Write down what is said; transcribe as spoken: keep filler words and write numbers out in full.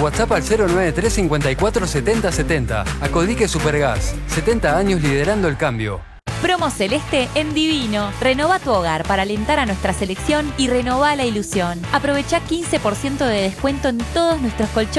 WhatsApp al cero nueve tres cincuenta y cuatro setenta setenta. Acodique Supergas. setenta años liderando el cambio. Promo Celeste en Divino. Renova tu hogar para alentar a nuestra selección y renova la ilusión. Aprovecha quince por ciento de descuento en todos nuestros colchones